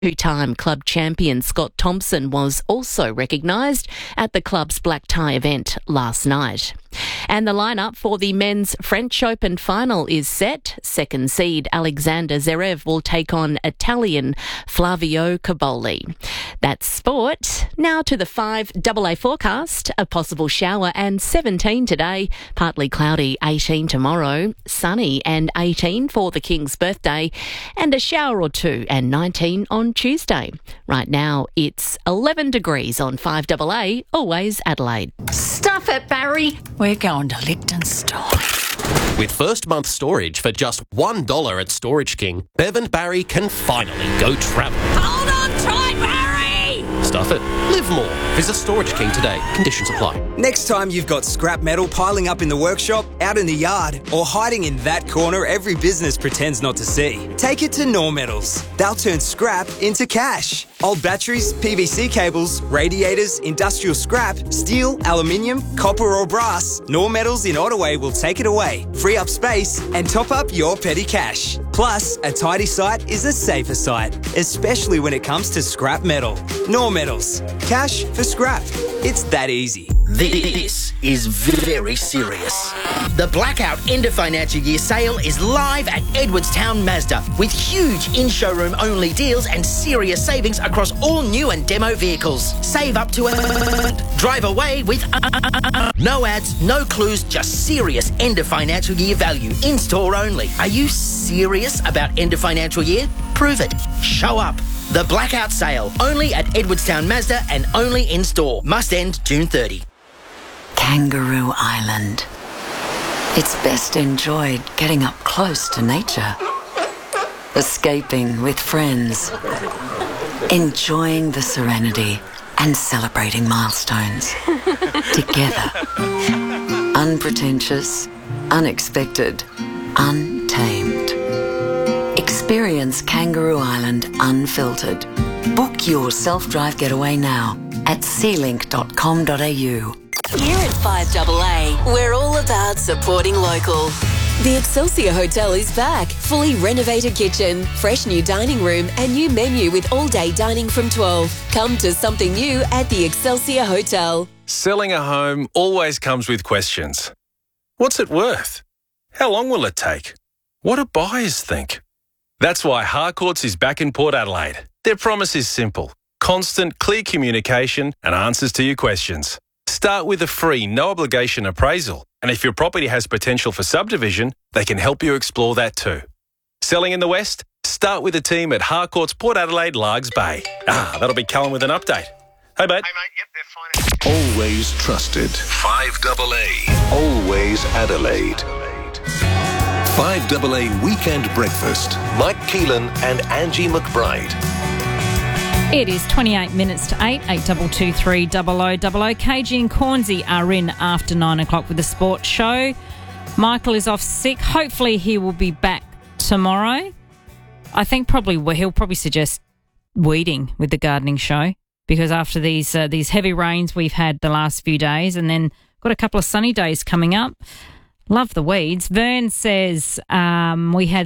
Two-time club champion Scott Thompson was also recognised at the club's black tie event last night. And the lineup for the men's French Open final is set. Second seed Alexander Zverev will take on Italian Flavio Cobolli. That's sport. Now to the 5AA forecast. A possible shower and 17 today. Partly cloudy, 18 tomorrow. Sunny and 18 for the King's birthday. And a shower or two and 19 on Tuesday. Right now it's 11 degrees on 5AA, always Adelaide. Stuff it, Barry. We're going to Lichtenstein. With first month storage for just $1 at Storage King, Bev and Barry can finally go travel. Hold on tight, Barry! Stuff it. Live more. Visit Storage King today. Conditions apply. Next time you've got scrap metal piling up in the workshop, out in the yard, or hiding in that corner every business pretends not to see, take it to Knorr Metals. They'll turn scrap into cash. Old batteries, PVC cables, radiators, industrial scrap, steel, aluminium, copper or brass, Knorr Metals in Ottaway will take it away, free up space and top up your petty cash. Plus, a tidy site is a safer site, especially when it comes to scrap metal. Knorr Metals. Cash for scrap. It's that easy. This is very serious. The Blackout End of Financial Year sale is live at Edwardstown Mazda with huge in-showroom only deals and serious savings across all new and demo vehicles. Save up to drive away with no ads, no clues, just serious end of financial year value. In-store only. Are you serious about end of financial year? Prove it. Show up. The Blackout Sale, only at Edwardstown Mazda and only in store. Must end June 30. Kangaroo Island. It's best enjoyed getting up close to nature. Escaping with friends. Enjoying the serenity and celebrating milestones. Together. Unpretentious, unexpected, untamed. Experience Kangaroo Island unfiltered. Book your self-drive getaway now at sealink.com.au. Here at 5AA, we're all about supporting local. The Excelsior Hotel is back. Fully renovated kitchen, fresh new dining room and new menu with all-day dining from 12. Come to something new at the Excelsior Hotel. Selling a home always comes with questions. What's it worth? How long will it take? What do buyers think? That's why Harcourts is back in Port Adelaide. Their promise is simple. Constant, clear communication and answers to your questions. Start with a free, no-obligation appraisal. And if your property has potential for subdivision, they can help you explore that too. Selling in the West? Start with a team at Harcourts Port Adelaide, Largs Bay. That'll be Callum with an update. Hey, mate. Hey, mate. Yep, they're fine. Always trusted. 5AA. Always Adelaide. 5AA Weekend Breakfast. Mike Keelan and Angie McBride. It is 28 minutes to 8, 8223 0000. KG and Cornsey are in after 9 o'clock with the sports show. Michael is off sick. Hopefully he will be back tomorrow. I think he'll probably suggest weeding with the gardening show because after these heavy rains we've had the last few days and then got a couple of sunny days coming up. Love the weeds. Vern says we had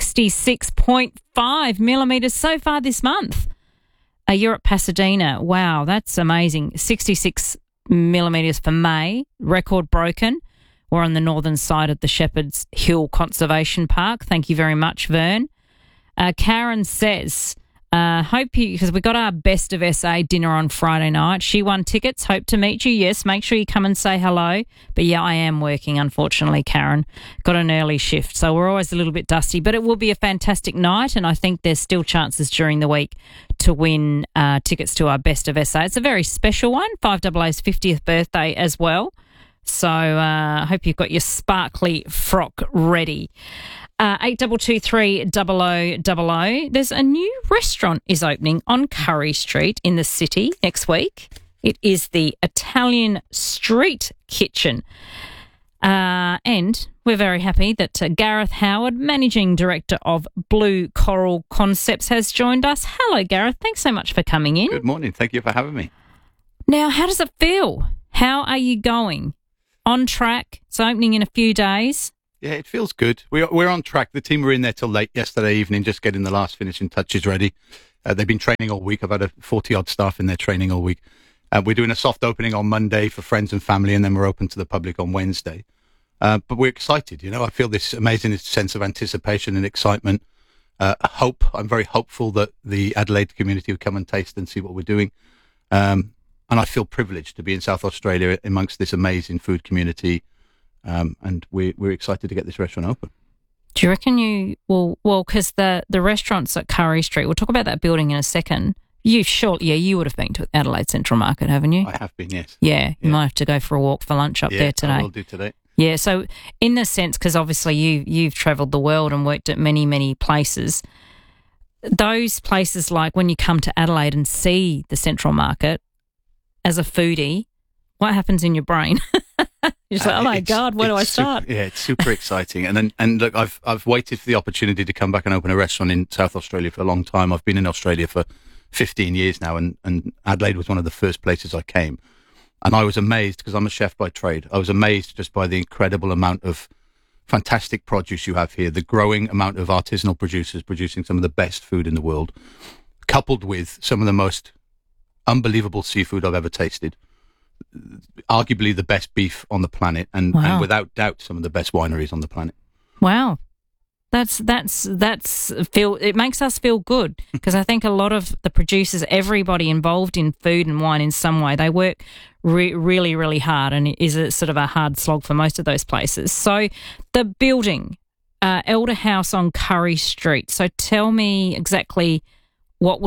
66.5 millimetres so far this month. You're at Pasadena. Wow, that's amazing. 66 millimetres for May. Record broken. We're on the northern side of the Shepherd's Hill Conservation Park. Thank you very much, Vern. Karen says, because we got our Best of SA dinner on Friday night. She won tickets. Hope to meet you. Yes, make sure you come and say hello. But yeah, I am working, unfortunately, Karen. Got an early shift, so we're always a little bit dusty. But it will be a fantastic night, and I think there's still chances during the week to win tickets to our Best of SA. It's a very special one, 5AA's 50th birthday as well. So I hope you've got your sparkly frock ready. 8223 0000. There's a new restaurant is opening on Curry Street in the city next week. It is the Italian Street Kitchen. And we're very happy that Gareth Howard, Managing Director of Blue Coral Concepts, has joined us. Hello, Gareth. Thanks so much for coming in. Good morning. Thank you for having me. Now, how does it feel? How are you going? On track? It's opening in a few days. Yeah, it feels good. We're on track. The team were in there till late yesterday evening, just getting the last finishing touches ready. They've been training all week. I've had 40-odd staff in there training all week. We're doing a soft opening on Monday for friends and family, and then we're open to the public on Wednesday. But we're excited. I feel this amazing sense of anticipation and excitement. Hope. I'm very hopeful that the Adelaide community will come and taste and see what we're doing. And I feel privileged to be in South Australia amongst this amazing food community. And we're excited to get this restaurant open. Do you reckon you will? Well, because the restaurants at Curry Street, we'll talk about that building in a second. You would have been to Adelaide Central Market, haven't you? I have been, yes. Yeah, you might have to go for a walk for lunch up there today. I will do today. Yeah, so in the sense, because obviously you've travelled the world and worked at many, many places, those places like when you come to Adelaide and see the Central Market, as a foodie, what happens in your brain? You're just like, oh my God, where do I start? It's super exciting. And look, I've waited for the opportunity to come back and open a restaurant in South Australia for a long time. I've been in Australia for 15 years now, and Adelaide was one of the first places I came. And I was amazed, because I'm a chef by trade. I was amazed just by the incredible amount of fantastic produce you have here, the growing amount of artisanal producers producing some of the best food in the world, coupled with some of the most unbelievable seafood I've ever tasted. Arguably the best beef on the planet, and without doubt some of the best wineries on the planet. Wow. It makes us feel good, because I think a lot of the producers, everybody involved in food and wine in some way, they work really, really hard, and it is a sort of a hard slog for most of those places. So the building, Elder House on Curry Street. So tell me exactly what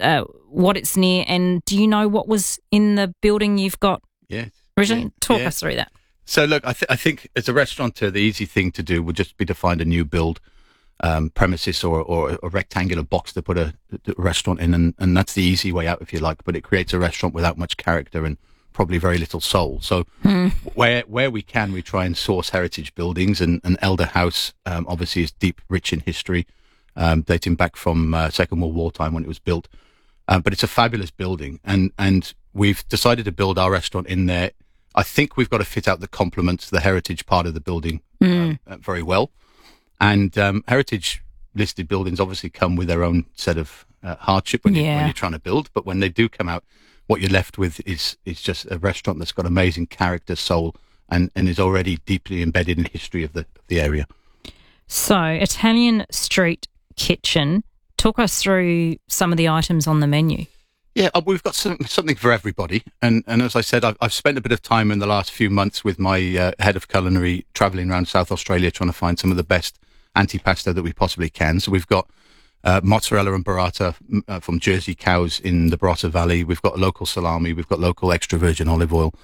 it's near, and do you know what was in the building you've got originally? Talk us through that. So look, I think as a restaurateur, the easy thing to do would just be to find a new build premises or a rectangular box to put a restaurant in, and that's the easy way out, if you like. But it creates a restaurant without much character and probably very little soul. So where we can, we try and source heritage buildings, and Elder House obviously is deep, rich in history, dating back from Second World War time when it was built. But it's a fabulous building, and we've decided to build our restaurant in there. I think we've got to fit out that complements the heritage part of the building very well. And heritage listed buildings obviously come with their own set of hardship when you're trying to build. But when they do come out, what you're left with is just a restaurant that's got amazing character, soul, and is already deeply embedded in history of the area. So, Italian Street Kitchen, talk us through some of the items on the menu. Yeah, we've got something for everybody. And as I said, I've spent a bit of time in the last few months with my head of culinary travelling around South Australia trying to find some of the best antipasto that we possibly can. So we've got mozzarella and burrata from Jersey cows in the Barossa Valley. We've got local salami. We've got local extra virgin olive oil.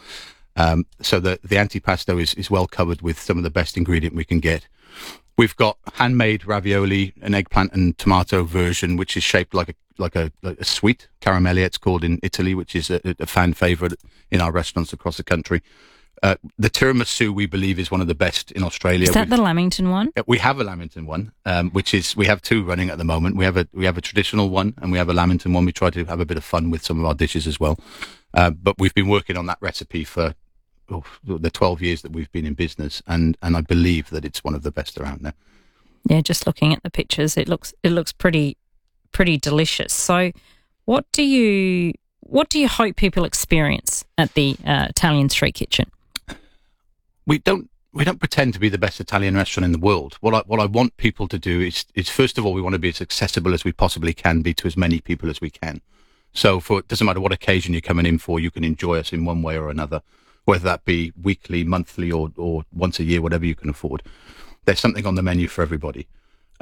So the antipasto is well covered with some of the best ingredient we can get. We've got handmade ravioli, an eggplant and tomato version, which is shaped like a sweet caramelli, it's called in Italy, which is a fan favourite in our restaurants across the country. The tiramisu, we believe, is one of the best in Australia. Is that the Lamington one? We have a Lamington one, we have two running at the moment. We have a traditional one, and we have a Lamington one. We try to have a bit of fun with some of our dishes as well. But we've been working on that recipe for the 12 years that we've been in business, and I believe that it's one of the best around now. Yeah, just looking at the pictures, it looks pretty delicious. So what do you hope people experience at the Italian Street Kitchen? We don't pretend to be the best Italian restaurant in the world. What I want people to do is first of all, we want to be as accessible as we possibly can be to as many people as we can. So it doesn't matter what occasion you're coming in for, you can enjoy us in one way or another, whether that be weekly, monthly, or once a year, whatever you can afford. There's something on the menu for everybody.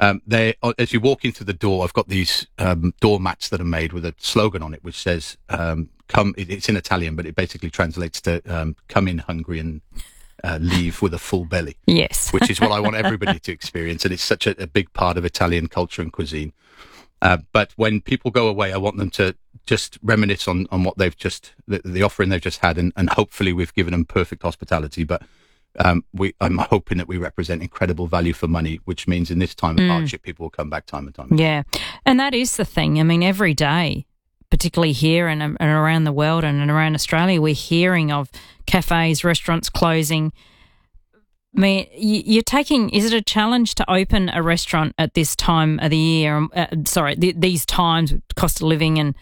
As you walk into the door, I've got these door mats that are made with a slogan on it, which says, "Come." It's in Italian, but it basically translates to "Come in hungry and leave with a full belly." Yes, which is what I want everybody to experience, and it's such a big part of Italian culture and cuisine. But when people go away, I want them to just reminisce on what they've the offering they've just had, and hopefully we've given them perfect hospitality. But I'm hoping that we represent incredible value for money, which means in this time of hardship, people will come back time and time again. Yeah, and that is the thing. I mean, every day, particularly here and around the world and around Australia, we're hearing of cafes, restaurants closing. I mean, you're taking. Is it a challenge to open a restaurant at this time of the year? These times with cost of living and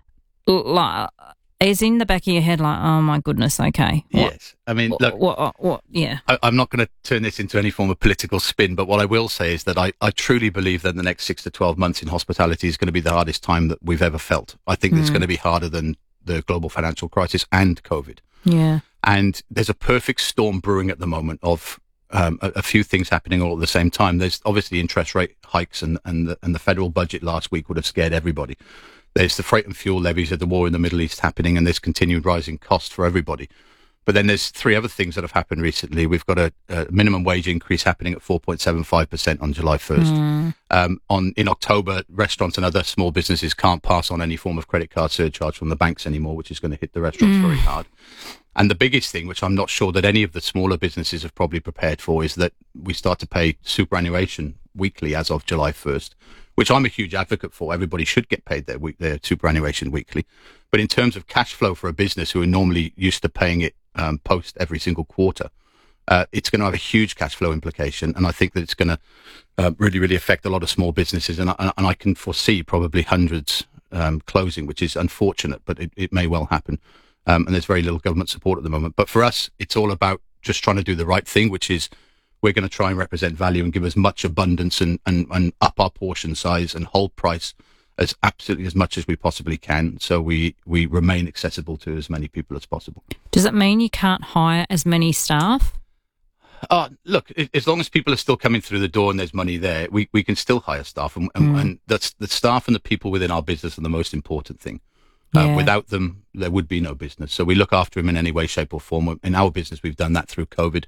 is in the back of your head like, oh my goodness, okay. Yes, I mean, look, yeah. I'm not going to turn this into any form of political spin, but what I will say is that I truly believe that the next 6 to 12 months in hospitality is going to be the hardest time that we've ever felt. I think it's going to be harder than the global financial crisis and COVID. Yeah. And there's a perfect storm brewing at the moment of a few things happening all at the same time. There's obviously interest rate hikes and the federal budget last week would have scared everybody. There's the freight and fuel levies of the war in the Middle East happening, and there's continued rising costs for everybody. But then there's 3 other things that have happened recently. We've got a minimum wage increase happening at 4.75% on July 1st. In October, restaurants and other small businesses can't pass on any form of credit card surcharge from the banks anymore, which is going to hit the restaurants very hard. And the biggest thing, which I'm not sure that any of the smaller businesses have probably prepared for, is that we start to pay superannuation weekly as of July 1st, which I'm a huge advocate for. Everybody should get paid their superannuation weekly. But in terms of cash flow for a business who are normally used to paying it post every single quarter, it's going to have a huge cash flow implication. And I think that it's going to really, really affect a lot of small businesses. And I can foresee probably hundreds closing, which is unfortunate, but it may well happen. And there's very little government support at the moment. But for us, it's all about just trying to do the right thing, which is we're going to try and represent value and give as much abundance and up our portion size and hold price as absolutely as much as we possibly can, so we remain accessible to as many people as possible. Does it mean you can't hire as many staff? Look, as long as people are still coming through the door and there's money there, we can still hire staff, and that's the staff and the people within our business are the most important thing. Without them, there would be no business. So we look after them in any way, shape or form. In our business, we've done that through COVID,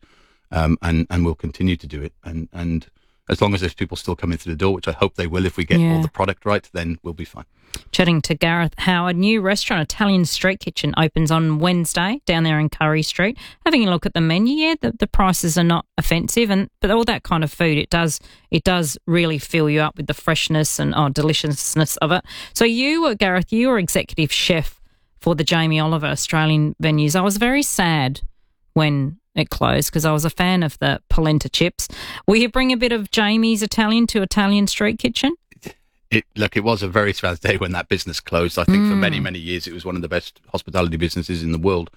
and we'll continue to do it. And as long as there's people still coming through the door, which I hope they will if we get all the product right, then we'll be fine. Chatting to Gareth Howard, new restaurant, Italian Street Kitchen, opens on Wednesday down there in Curry Street. Having a look at the menu, the prices are not offensive, but all that kind of food, it does really fill you up with the freshness and deliciousness of it. So Gareth, you were executive chef for the Jamie Oliver Australian venues. I was very sad when it closed because I was a fan of the polenta chips. Will you bring a bit of Jamie's Italian to Italian Street Kitchen? It was a very sad day when that business closed. I think for many, many years it was one of the best hospitality businesses in the world.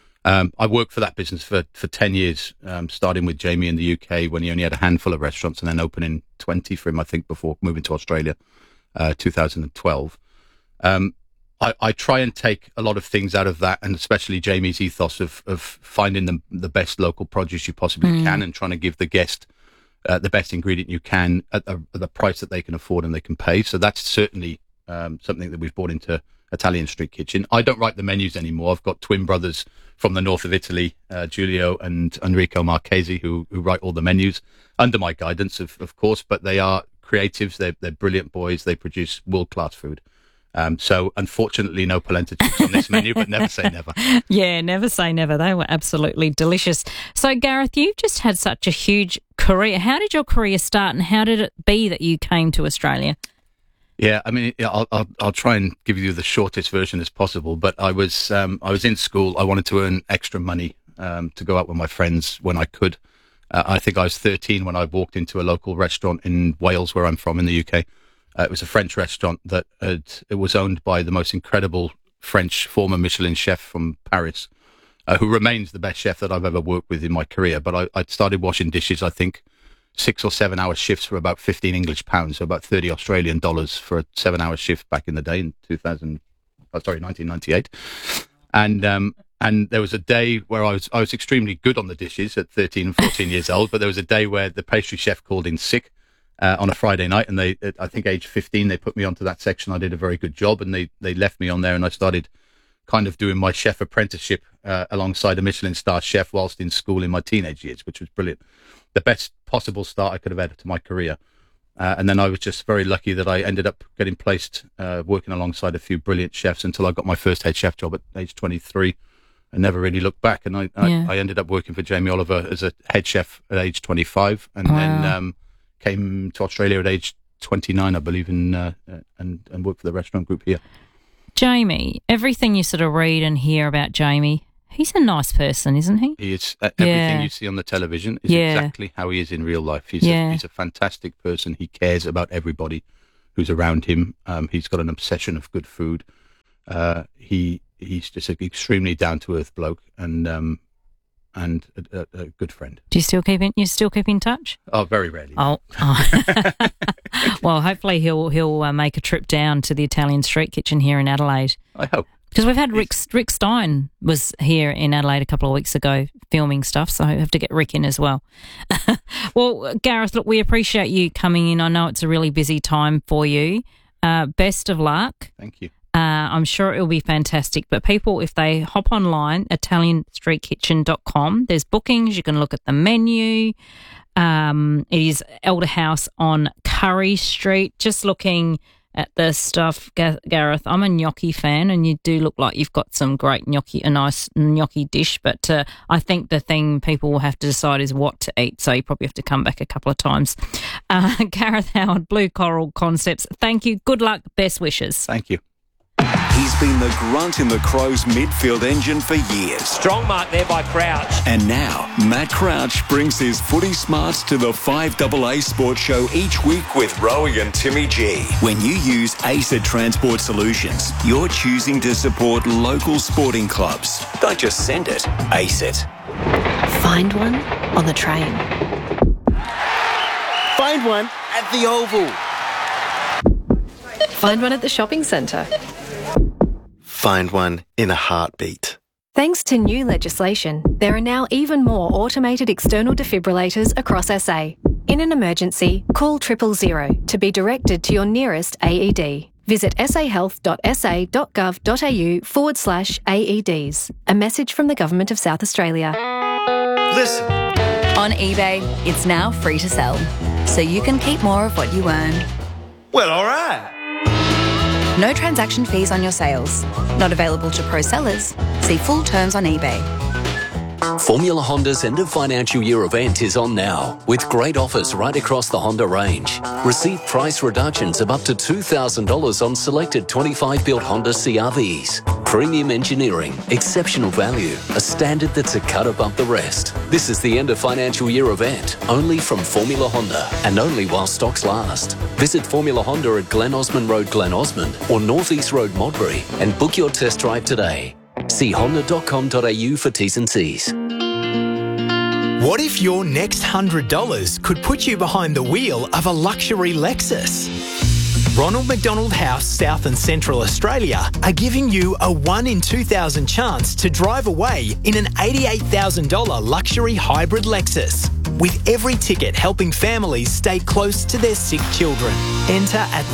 I worked for that business for 10 years, starting with Jamie in the UK when he only had a handful of restaurants, and then opening 20 for him, I think, before moving to Australia, 2012. I try and take a lot of things out of that, and especially Jamie's ethos of finding the best local produce you possibly can and trying to give the guest the best ingredient you can at the price that they can afford and they can pay. So that's certainly something that we've brought into Italian Street Kitchen. I don't write the menus anymore. I've got twin brothers from the north of Italy, Giulio and Enrico Marchesi, who write all the menus under my guidance, of course, but they are creatives. They're brilliant boys. They produce world-class food. So unfortunately, no polenta chips on this menu, but never say never. Yeah, never say never. They were absolutely delicious. So Gareth, you've just had such a huge career. How did your career start, and how did it be that you came to Australia? Yeah, I mean, I'll try and give you the shortest version as possible. But I was in school. I wanted to earn extra money to go out with my friends when I could. I think I was 13 when I walked into a local restaurant in Wales, where I'm from, in the UK. It was a French restaurant that it was owned by the most incredible French former Michelin chef from Paris, who remains the best chef that I've ever worked with in my career. But I started washing dishes, I think, 6 or 7 hour shifts for about 15 English pounds, so about $30 Australian for a 7 hour shift back in the day in 1998. And there was a day where I was extremely good on the dishes at 13 and 14 years old, but there was a day where the pastry chef called in sick on a Friday night, and I think age 15, they put me onto that section. I did a very good job, and they left me on there, and I started kind of doing my chef apprenticeship alongside a Michelin star chef whilst in school in my teenage years, which was brilliant. The best possible start I could have had to my career. And then I was just very lucky that I ended up getting placed working alongside a few brilliant chefs until I got my first head chef job at age 23. I never really looked back, and I ended up working for Jamie Oliver as a head chef at age 25, and then came to Australia at age 29, I believe, and worked for the restaurant group here. Jamie, everything you sort of read and hear about Jamie, He's a nice person, isn't he? He is. Everything you see on the television is exactly how he is in real life. He's a fantastic person. He cares about everybody who's around him. He's got an obsession of good food. He's just an extremely down-to-earth bloke and a good friend. Do you still keep in touch? Oh, very rarely. Oh. Well, hopefully he'll make a trip down to the Italian Street Kitchen here in Adelaide. I hope. Because we've had Rick Stein was here in Adelaide a couple of weeks ago filming stuff, so I have to get Rick in as well. Well, Gareth, look, we appreciate you coming in. I know it's a really busy time for you. Best of luck. Thank you. I'm sure it will be fantastic. But people, if they hop online, italianstreetkitchen.com, there's bookings. You can look at the menu. It is Elder House on Curry Street. Just looking at the stuff, Gareth, I'm a gnocchi fan, and you do look like you've got some great gnocchi, a nice gnocchi dish. But I think the thing people will have to decide is what to eat. So you probably have to come back a couple of times. Gareth Howard, Blue Coral Concepts, thank you. Good luck. Best wishes. Thank you. He's been the grunt in the Crows midfield engine for years. Strong mark there by Crouch. And now, Matt Crouch brings his footy smarts to the 5AA Sports Show each week with Rowie and Timmy G. When you use ACET Transport Solutions, you're choosing to support local sporting clubs. Don't just send it, ACET. Find one on the train. Find one at the Oval. Find one at the shopping centre. Find one in a heartbeat. Thanks to new legislation, there are now even more automated external defibrillators across SA. In an emergency, call 000 to be directed to your nearest AED. Visit sahealth.sa.gov.au/AEDs. A message from the Government of South Australia. Listen. On eBay, it's now free to sell, so you can keep more of what you earn. Well, all right. No transaction fees on your sales. Not available to pro sellers. See full terms on eBay. Formula Honda's end of financial year event is on now, with great offers right across the Honda range. Receive price reductions of up to $2,000 on selected 25-built Honda CR-Vs. Premium engineering, exceptional value, a standard that's a cut above the rest. This is the end of financial year event, only from Formula Honda, and only while stocks last. Visit Formula Honda at Glen Osmond Road, Glen Osmond, or North East Road, Modbury, and book your test drive today. See honda.com.au for T's and C's. What if your next $100 could put you behind the wheel of a luxury Lexus? Ronald McDonald House, South and Central Australia are giving you a 1 in 2,000 chance to drive away in an $88,000 luxury hybrid Lexus, with every ticket helping families stay close to their sick children. Enter at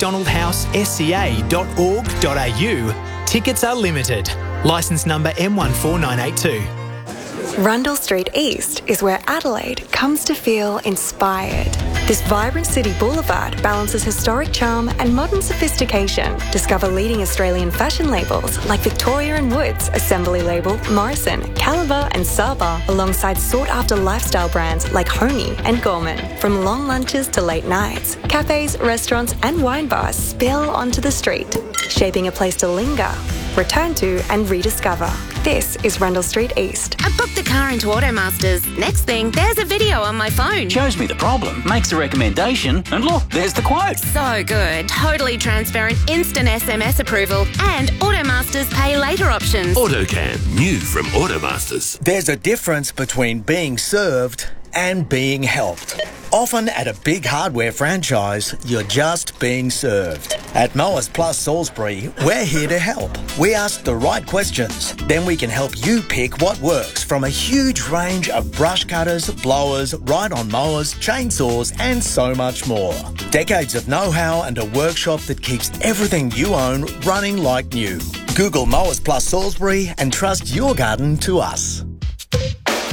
ronaldmcdonaldhousesca.org.au. Tickets are limited. Licence number M14982. Rundle Street East is where Adelaide comes to feel inspired. This vibrant city boulevard balances historic charm and modern sophistication. Discover leading Australian fashion labels like Victoria & Woods, Assembly Label, Morrison, Caliber and Saba, alongside sought-after lifestyle brands like Honey and Gorman. From long lunches to late nights, cafes, restaurants and wine bars spill onto the street, shaping a place to linger, return to and rediscover. This is Rundle Street East. I booked the car into Automasters. Next thing, there's a video on my phone. Shows me the problem, makes a recommendation, and look, there's the quote. So good. Totally transparent, instant SMS approval, and Automasters pay later options. AutoCam, new from Automasters. There's a difference between being served and being helped. Often at a big hardware franchise, you're just being served. At Mowers Plus Salisbury, we're here to help. We ask the right questions, then we can help you pick what works from a huge range of brush cutters, blowers, ride-on mowers, chainsaws and so much more. Decades of know-how and a workshop that keeps everything you own running like new. Google Mowers Plus Salisbury and trust your garden to us.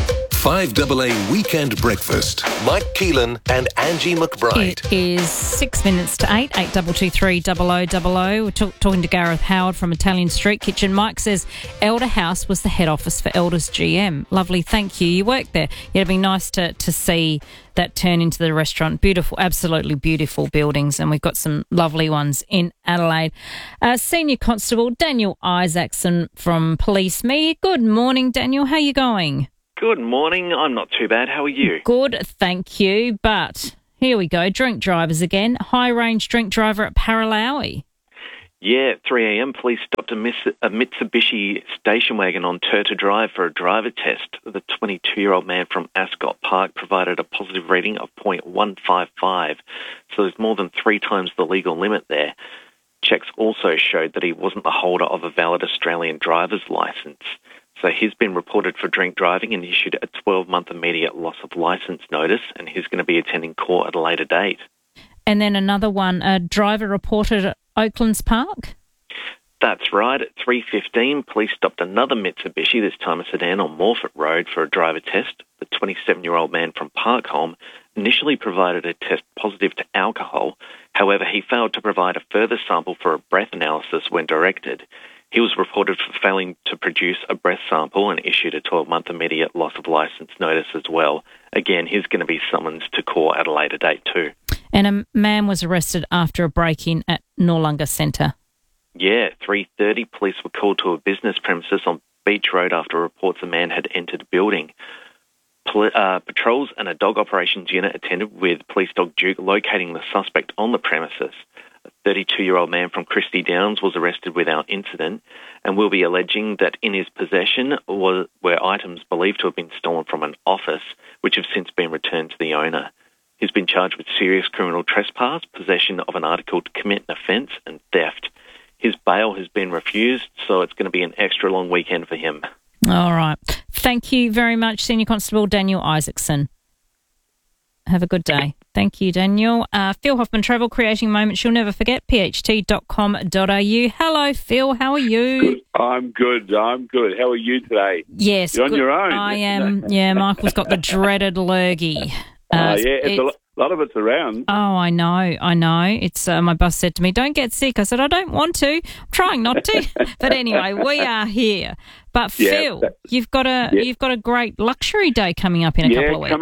5AA Weekend Breakfast. Mike Keelan and Angie McBride. It is 6 minutes to 8, 8223 0000. We're talking to Gareth Howard from Italian Street Kitchen. Mike says Elder House was the head office for Elders GM. Lovely, thank you. You worked there. It'd be nice to see that turn into the restaurant. Beautiful, absolutely beautiful buildings, and we've got some lovely ones in Adelaide. Senior Constable Daniel Isaacson from Police Me. Good morning, Daniel. How are you going? Good morning. I'm not too bad. How are you? Good, thank you. But here we go. Drink drivers again. High-range drink driver at Paralowie. Yeah, at 3 a.m, police stopped a Mitsubishi station wagon on Turta Drive for a driver test. The 22-year-old man from Ascot Park provided a positive reading of 0.155, so there's more than 3 times the legal limit there. Checks also showed that he wasn't the holder of a valid Australian driver's licence. So he's been reported for drink driving and issued a 12-month immediate loss of licence notice, and he's going to be attending court at a later date. And then another one, a driver reported at Oaklands Park? That's right. At 3:15, police stopped another Mitsubishi, this time a sedan, on Morfett Road for a driver test. The 27-year-old man from Parkholme initially provided a test positive to alcohol. However, he failed to provide a further sample for a breath analysis when directed. He was reported for failing to produce a breath sample and issued a 12-month immediate loss of licence notice as well. Again, he's going to be summoned to court at a later date too. And a man was arrested after a break-in at Noarlunga Centre. Yeah, at 3:30, police were called to a business premises on Beach Road after reports a man had entered the building. Patrols and a dog operations unit attended with police dog Duke locating the suspect on the premises. A 32-year-old man from Christie Downs was arrested without incident and will be alleging that in his possession were items believed to have been stolen from an office, which have since been returned to the owner. He's been charged with serious criminal trespass, possession of an article to commit an offence, and theft. His bail has been refused, so it's going to be an extra long weekend for him. All right. Thank you very much, Senior Constable Daniel Isaacson. Have a good day. Thank you, Daniel. Phil Hoffman, travel creating moments you'll never forget, pht.com.au. Hello, Phil. How are you? Good. I'm good. How are you today? Yes. You're on your own. I am. Yeah, Michael's got the dreaded lurgy. It's a lot of it's around. Oh, I know. It's my boss said to me, "Don't get sick." I said, "I don't want to. I'm trying not to." But anyway, we are here. But Phil, you've got a great luxury day coming up in a couple of weeks.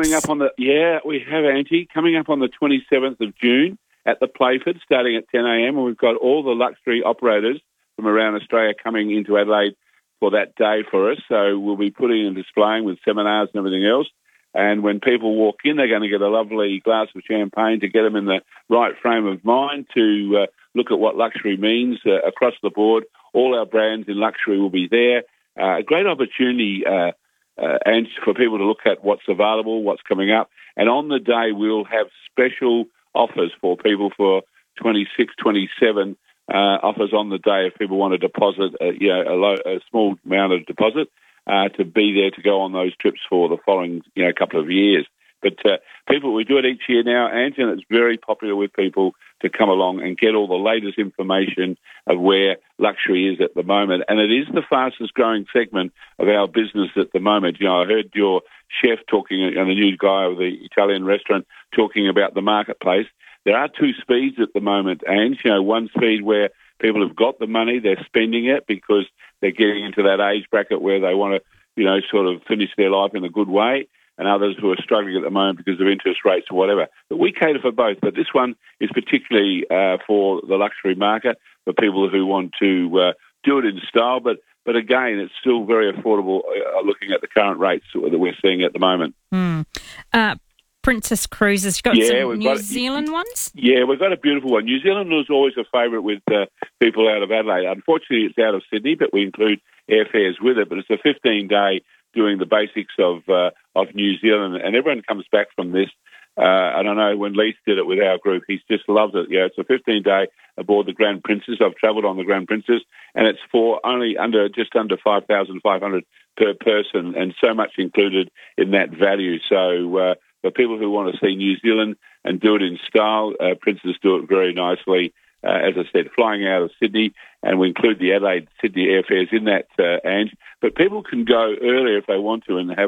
We have, Auntie, coming up on the 27th of June at the Playford, starting at 10 a.m. And we've got all the luxury operators from around Australia coming into Adelaide for that day for us. So we'll be putting and displaying with seminars and everything else. And when people walk in, they're going to get a lovely glass of champagne to get them in the right frame of mind to look at what luxury means across the board. All our brands in luxury will be there. A great opportunity, and for people to look at what's available, what's coming up. And on the day, we'll have special offers for people for 26, 27 offers on the day if people want to deposit a small amount of deposit. To be there to go on those trips for the following, couple of years. But we do it each year now, and it's very popular with people to come along and get all the latest information of where luxury is at the moment. And it is the fastest growing segment of our business at the moment. I heard your chef talking, and the new guy of the Italian restaurant talking about the marketplace. There are 2 speeds at the moment, and one speed where people have got the money, they're spending it because they're getting into that age bracket where they want to, sort of finish their life in a good way, and others who are struggling at the moment because of interest rates or whatever. But we cater for both. But this one is particularly for the luxury market, for people who want to do it in style. But again, it's still very affordable looking at the current rates that we're seeing at the moment. Princess Cruises. You've got some New Zealand ones? Yeah, we've got a beautiful one. New Zealand was always a favourite with people out of Adelaide. Unfortunately, it's out of Sydney, but we include airfares with it. But it's a 15-day doing the basics of New Zealand, and everyone comes back from this. I don't know, when Leith did it with our group, he's just loved it. Yeah, it's a 15-day aboard the Grand Princess. I've travelled on the Grand Princess, and it's for only just under 5,500 per person, and so much included in that value. So for people who want to see New Zealand and do it in style, Princess do it very nicely. As I said, flying out of Sydney, and we include the Adelaide-Sydney airfares in that, Ange. But people can go earlier if they want to and have a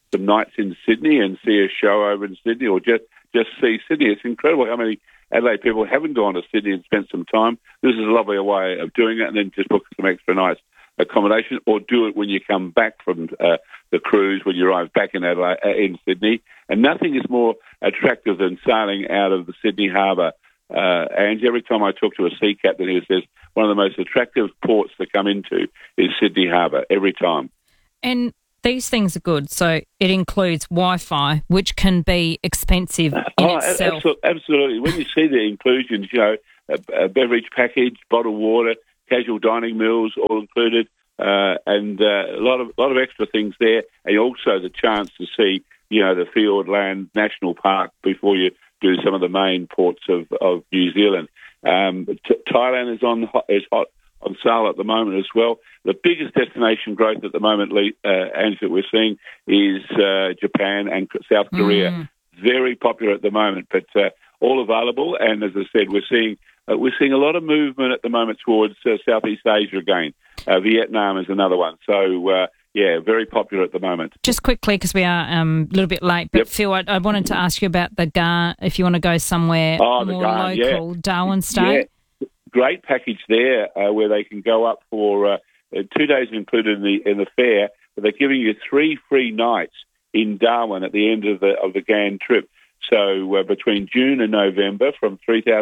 some nights in Sydney and see a show over in Sydney, or just see Sydney. It's incredible how many Adelaide people haven't gone to Sydney and spent some time. This is a lovely way of doing it, and then just book some extra nights accommodation, or do it when you come back from the cruise, when you arrive back in Adelaide, in Sydney. And nothing is more attractive than sailing out of the Sydney harbour. And every time I talk to a sea captain, he says one of the most attractive ports to come into is Sydney harbour, every time. And these things are good. So it includes Wi-Fi, which can be expensive in itself. Absolutely. When you see the inclusions, a beverage package, bottled water, casual dining meals, all included, and a lot of extra things there, and also the chance to see, the Fiordland National Park before you do some of the main ports of New Zealand. Thailand is hot on sale at the moment as well. The biggest destination growth at the moment, Ange, that we're seeing is Japan and South Korea. Very popular at the moment, but all available. And as I said, we're seeing a lot of movement at the moment towards Southeast Asia again. Vietnam is another one. So, very popular at the moment. Just quickly, because we are a little bit late, but Phil, I wanted to ask you about the Garn, if you want to go somewhere more local, Darwin Stay. Yeah. Great package there where they can go up for 2 days included in the fare, but they're giving you 3 free nights in Darwin at the end of the Garn trip. So between June and November, from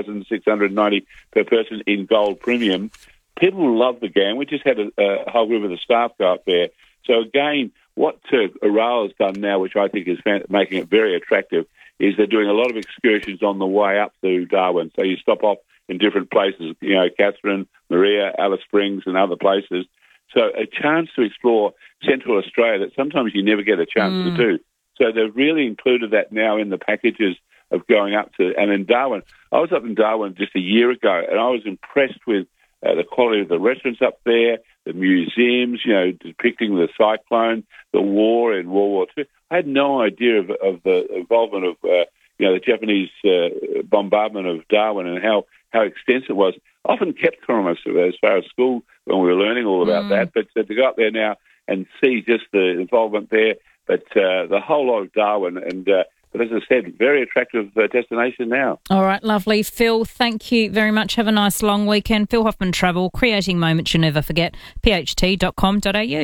$3,690 per person in Gold Premium. People love the Garn. We just had a whole group of the staff go up there. So again, what Aral has done now, which I think is making it very attractive, is they're doing a lot of excursions on the way up to Darwin. So you stop off in different places, Katherine, Maria, Alice Springs and other places. So a chance to explore Central Australia that sometimes you never get a chance to do. So they've really included that now in the packages of going up to, and in Darwin. I was up in Darwin just a year ago, and I was impressed with the quality of the restaurants up there, the museums, depicting the cyclone, the war in World War II. I had no idea of the involvement of, the Japanese bombardment of Darwin and how extensive it was. Often kept from us as far as school when we were learning all about that, but to go up there now and see just the involvement there, but the whole lot of Darwin, and but as I said, very attractive destination now. All right, lovely. Phil, thank you very much. Have a nice long weekend. Phil Hoffman Travel, creating moments you never forget, pht.com.au.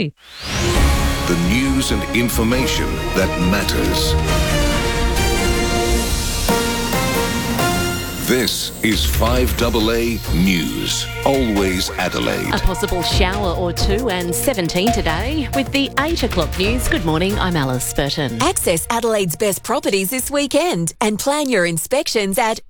The news and information that matters. This is 5AA News. Always Adelaide. A possible shower or two and 17 today. With the 8 o'clock news, good morning, I'm Alice Burton. Access Adelaide's best properties this weekend and plan your inspections at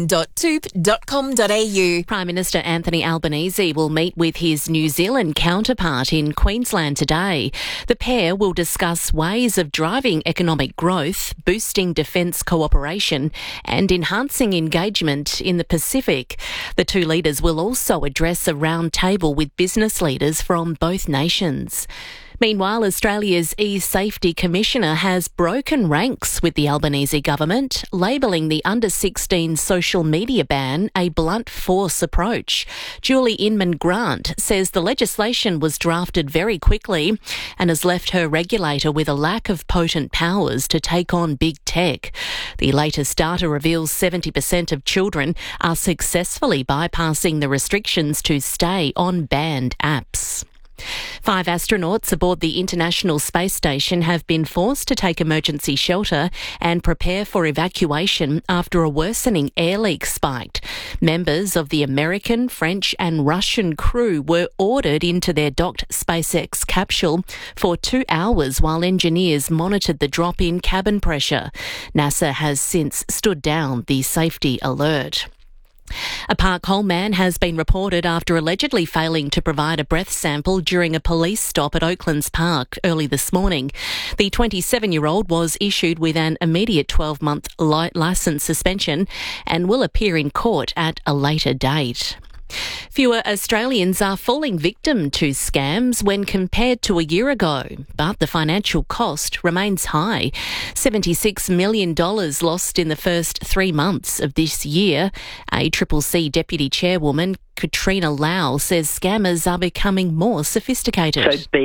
open.toop.com.au. Prime Minister Anthony Albanese will meet with his New Zealand counterpart in Queensland today. The pair will discuss ways of driving economic growth, boosting defence cooperation and enhancing engagement in the Pacific. The two leaders will also address a round table with business leaders from both nations. Meanwhile, Australia's e-Safety Commissioner has broken ranks with the Albanese government, labelling the under-16 social media ban a blunt force approach. Julie Inman-Grant says the legislation was drafted very quickly and has left her regulator with a lack of potent powers to take on big tech. The latest data reveals 70% of children are successfully bypassing the restrictions to stay on banned apps. 5 astronauts aboard the International Space Station have been forced to take emergency shelter and prepare for evacuation after a worsening air leak spiked. Members of the American, French and Russian crew were ordered into their docked SpaceX capsule for 2 hours while engineers monitored the drop in cabin pressure. NASA has since stood down the safety alert. A Park Hole man has been reported after allegedly failing to provide a breath sample during a police stop at Oaklands Park early this morning. The 27-year-old was issued with an immediate 12-month licence suspension and will appear in court at a later date. Fewer Australians are falling victim to scams when compared to a year ago, but the financial cost remains high. $76 million lost in the first 3 months of this year. ACCC Deputy Chairwoman Katrina Lau says scammers are becoming more sophisticated. So be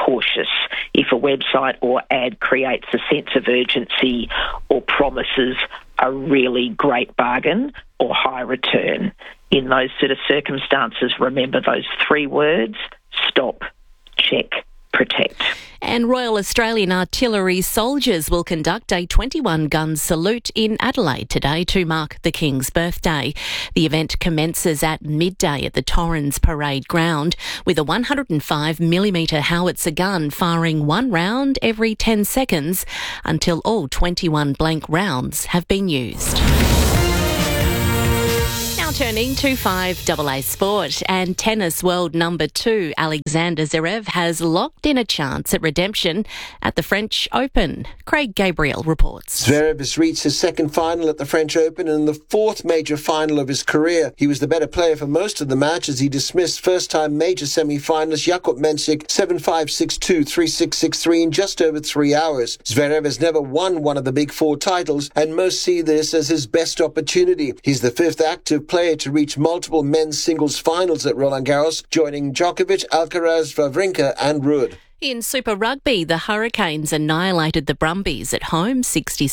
cautious. If a website or ad creates a sense of urgency or promises a really great bargain or high return, in those sort of circumstances, remember those 3 words: stop, check, protect. And Royal Australian Artillery soldiers will conduct a 21-gun salute in Adelaide today to mark the King's birthday. The event commences at midday at the Torrens Parade Ground with a 105mm howitzer gun firing 1 round every 10 seconds until all 21 blank rounds have been used. Turning to 5AA Sport, and tennis world number 2 Alexander Zverev has locked in a chance at redemption at the French Open. Craig Gabriel reports. Zverev has reached his second final at the French Open and the 4th major final of his career. He was the better player for most of the match as he dismissed first-time major semi-finalist Jakub Mensik 7-5, 6-2, 3-6, 6-3 in just over 3 hours. Zverev has never won one of the big 4 titles, and most see this as his best opportunity. He's the 5th active player to reach multiple men's singles finals at Roland Garros, joining Djokovic, Alcaraz, Wawrinka and Ruud. In Super Rugby, the Hurricanes annihilated the Brumbies at home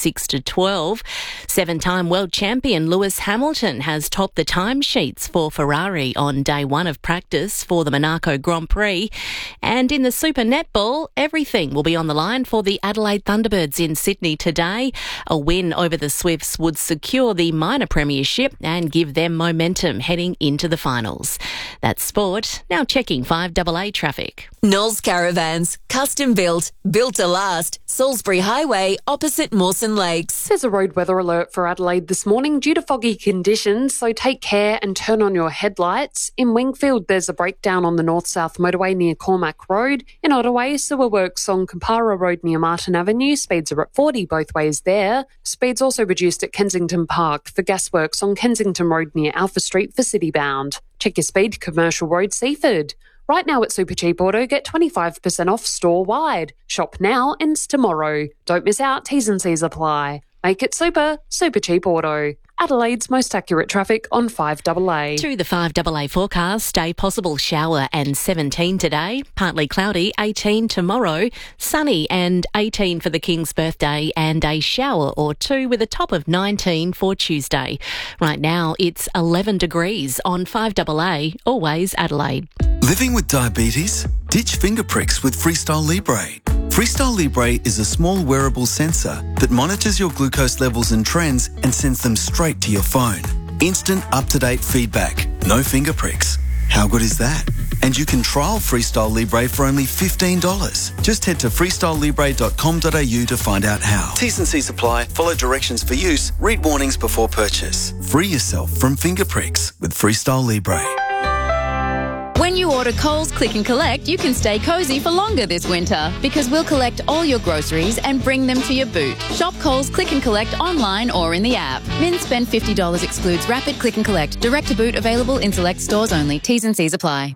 66-12. 7-time world champion Lewis Hamilton has topped the timesheets for Ferrari on day 1 of practice for the Monaco Grand Prix. And in the Super Netball, everything will be on the line for the Adelaide Thunderbirds in Sydney today. A win over the Swifts would secure the minor premiership and give them momentum heading into the finals. That's sport. Now checking 5AA traffic. Knowles Caravans, custom built to last. Salisbury Highway, opposite Mawson Lakes. There's a road weather alert for Adelaide this morning due to foggy conditions, so take care and turn on your headlights. In Wingfield, there's a breakdown on the north-south motorway near Cormac Road. In Ottaway, sewer works on Compara Road near Martin Avenue. Speeds are at 40 both ways there. Speeds also reduced at Kensington Park for gasworks on Kensington Road near Alpha Street for Citybound. Check your speed, Commercial Road, Seaford. Right now at Supercheap Auto, get 25% off store-wide. Shop now, ends tomorrow. Don't miss out, T's and C's apply. Make it super, Supercheap Auto. Adelaide's most accurate traffic on 5AA. To the 5AA forecast, a possible shower and 17 today, partly cloudy, 18 tomorrow, sunny and 18 for the King's birthday, and a shower or 2 with a top of 19 for Tuesday. Right now it's 11 degrees on 5AA, always Adelaide. Living with diabetes? Ditch finger pricks with Freestyle Libre. Freestyle Libre is a small wearable sensor that monitors your glucose levels and trends and sends them straight to your phone. Instant, up-to-date feedback. No finger pricks. How good is that? And you can trial Freestyle Libre for only $15. Just head to freestylelibre.com.au to find out how. T's and C's apply. Follow directions for use. Read warnings before purchase. Free yourself from finger pricks with Freestyle Libre. When you order Coles Click and Collect, you can stay cosy for longer this winter because we'll collect all your groceries and bring them to your boot. Shop Coles Click and Collect online or in the app. Min spend $50 excludes Rapid Click and Collect. Direct to boot available in select stores only. T's and C's apply.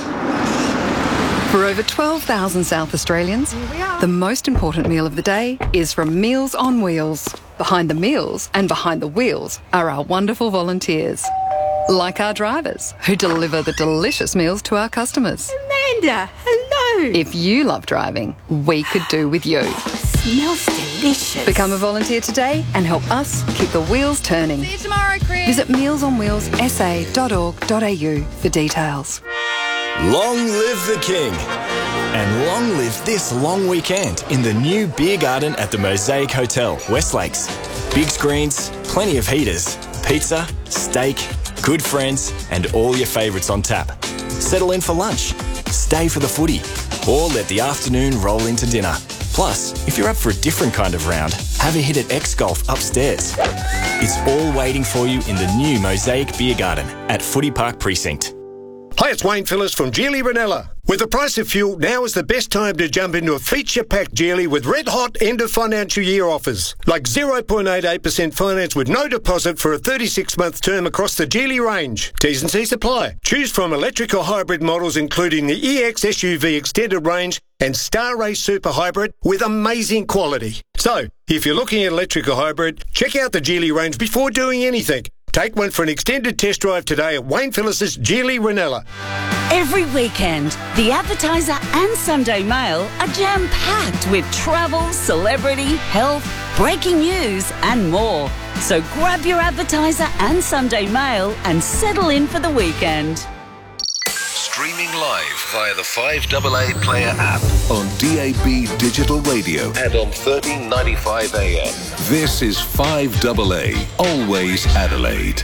For over 12,000 South Australians, the most important meal of the day is from Meals on Wheels. Behind the meals and behind the wheels are our wonderful volunteers. Like our drivers, who deliver the delicious meals to our customers. Amanda, hello. If you love driving, we could do with you. Smells delicious. Become a volunteer today and help us keep the wheels turning. See you tomorrow, Chris. Visit mealsonwheelsa.org.au for details. Long live the King. And long live this long weekend in the new beer garden at the Mosaic Hotel, West Lakes. Big screens, plenty of heaters, pizza, steak, good friends, and all your favourites on tap. Settle in for lunch, stay for the footy, or let the afternoon roll into dinner. Plus, if you're up for a different kind of round, have a hit at X-Golf upstairs. It's all waiting for you in the new Mosaic Beer Garden at Footy Park Precinct. Hi, it's Wayne Phillips from Geely Ranella. With the price of fuel, now is the best time to jump into a feature-packed Geely with red-hot end-of-financial-year offers. Like 0.88% finance with no deposit for a 36-month term across the Geely range. T's and C's apply. Choose from electric or hybrid models including the EX SUV Extended Range and Star Race Super Hybrid with amazing quality. So, if you're looking at electric or hybrid, check out the Geely range before doing anything. Take one for an extended test drive today at Wayne Phillis's Geely Ranella. Every weekend, the Advertiser and Sunday Mail are jam-packed with travel, celebrity, health, breaking news and more. So grab your Advertiser and Sunday Mail and settle in for the weekend. Streaming live via the 5AA Player app on DAB Digital Radio and on 1395 AM. This is 5AA, always Adelaide.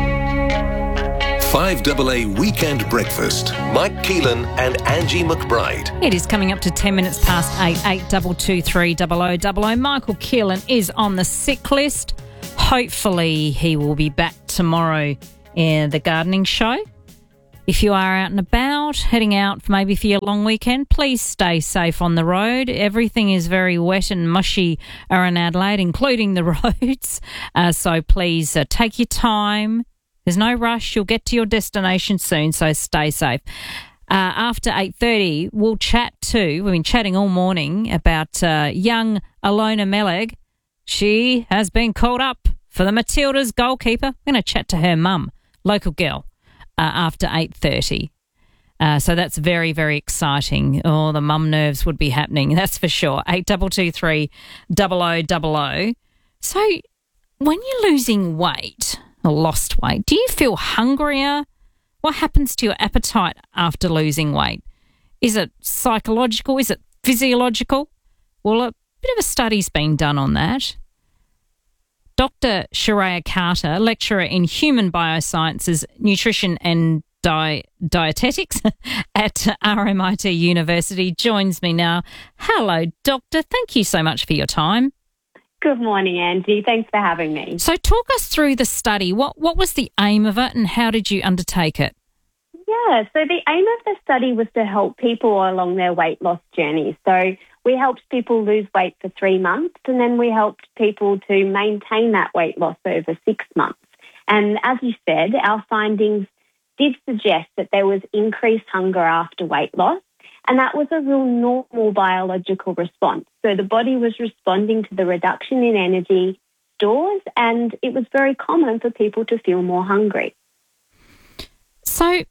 5AA Weekend Breakfast. Mike Keelan and Angie McBride. It is coming up to 10 minutes past 8, 8223 0000. Michael Keelan is on the sick list. Hopefully he will be back tomorrow in the gardening show. If you are out and about, heading out maybe for your long weekend, please stay safe on the road. Everything is very wet and mushy around Adelaide, including the roads. So please take your time. There's no rush. You'll get to your destination soon, so stay safe. After 8:30, we'll chat too. We've been chatting all morning about young Alona Meleg. She has been called up for the Matildas goalkeeper. We're going to chat to her mum, local girl. After 8:30. So that's very, very exciting. Oh, the mum nerves would be happening, that's for sure. 8223 0000. So when you're losing weight or lost weight, do you feel hungrier? What happens to your appetite after losing weight? Is it psychological? Is it physiological? Well, a bit of a study's been done on that. Dr. Sharia Carter, lecturer in human biosciences, nutrition and dietetics at RMIT University, joins me now. Hello, Doctor. Thank you so much for your time. Good morning, Angie. Thanks for having me. So talk us through the study. What was the aim of it and how did you undertake it? Yeah, so the aim of the study was to help people along their weight loss journey. So we helped people lose weight for 3 months and then we helped people to maintain that weight loss over 6 months. And as you said, our findings did suggest that there was increased hunger after weight loss, and that was a real normal biological response. So the body was responding to the reduction in energy stores, and it was very common for people to feel more hungry. So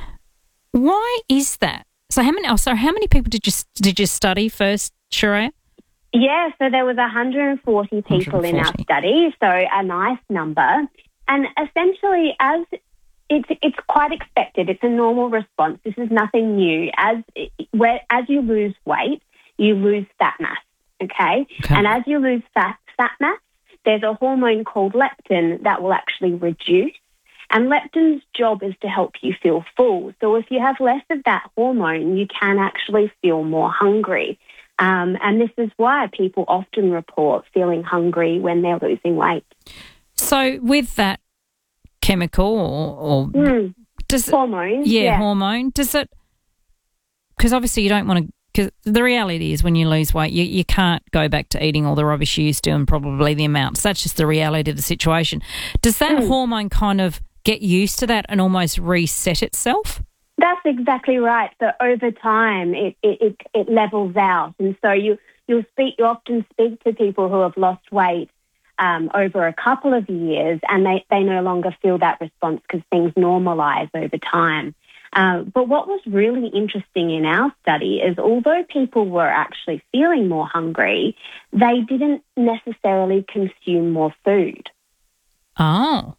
why is that? So how many people did you study first, Sharia? Yeah, so there was 140 people in our study, so a nice number. And essentially, as it's quite expected, it's a normal response. This is nothing new. As you lose weight, you lose fat mass, okay? And as you lose fat mass, there's a hormone called leptin that will actually reduce. And leptin's job is to help you feel full. So if you have less of that hormone, you can actually feel more hungry. And this is why people often report feeling hungry when they're losing weight. So with that chemical or does hormone? Hormone. Does it? Because obviously you don't want to. Because the reality is when you lose weight, you can't go back to eating all the rubbish you used to and probably the amounts. That's just the reality of the situation. Does that hormone kind of get used to that and almost reset itself? That's exactly right. So over time, it levels out, and so you often speak to people who have lost weight over a couple of years, and they no longer feel that response because things normalise over time. But what was really interesting in our study is although people were actually feeling more hungry, they didn't necessarily consume more food. Oh.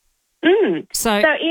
So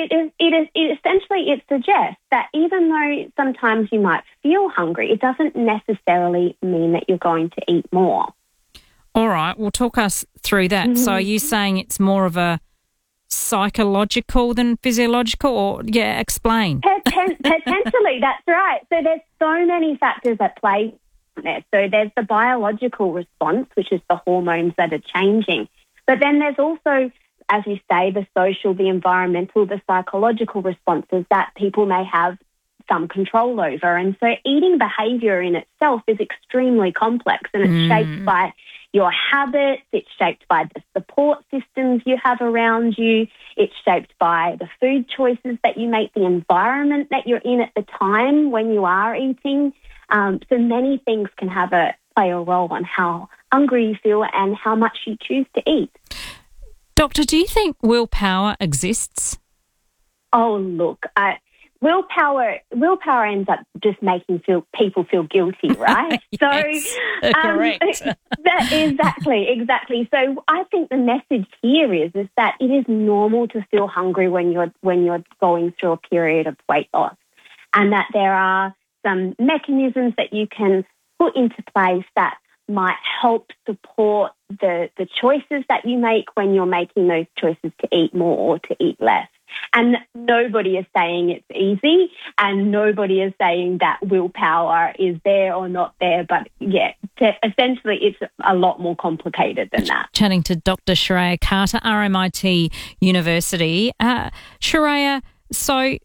it suggests that even though sometimes you might feel hungry, it doesn't necessarily mean that you're going to eat more. All right, well, talk us through that. Mm-hmm. So are you saying it's more of a psychological than physiological? Or, explain. Potentially, that's right. So there's so many factors at play there. So there's the biological response, which is the hormones that are changing. But then there's also, as you say, the social, the environmental, the psychological responses that people may have some control over. And so eating behaviour in itself is extremely complex, and it's shaped by your habits, it's shaped by the support systems you have around you, it's shaped by the food choices that you make, the environment that you're in at the time when you are eating. So many things can play a role on how hungry you feel and how much you choose to eat. Doctor, do you think willpower exists? Oh, look, willpower ends up just making people feel guilty, right? Yes, correct. Exactly. So I think the message here is that it is normal to feel hungry when you're going through a period of weight loss, and that there are some mechanisms that you can put into place that might help support the choices that you make when you're making those choices to eat more or to eat less. And nobody is saying it's easy, and nobody is saying that willpower is there or not there. But, essentially it's a lot more complicated than that. Chatting to Dr. Shreya Carter, RMIT University. Shreya, so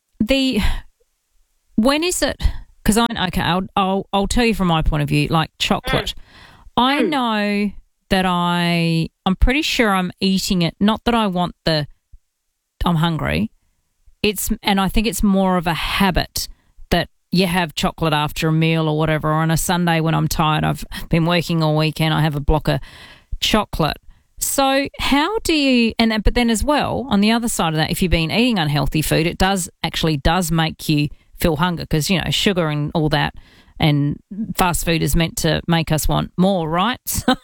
when is it... Because I'll tell you from my point of view, like chocolate. I know that I'm pretty sure I'm eating it, not that I'm hungry. And I think it's more of a habit that you have chocolate after a meal or whatever, or on a Sunday when I'm tired, I've been working all weekend, I have a block of chocolate. So how do you, but then as well, on the other side of that, if you've been eating unhealthy food, it does make you feel hunger, because, sugar and all that and fast food is meant to make us want more, right? So,